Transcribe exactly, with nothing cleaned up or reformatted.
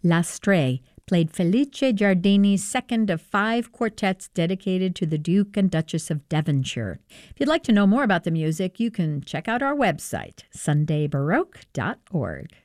L'Astre played Felice Giardini's second of five quartets dedicated to the Duke and Duchess of Devonshire. If you'd like to know more about the music, you can check out our website, sunday baroque dot org.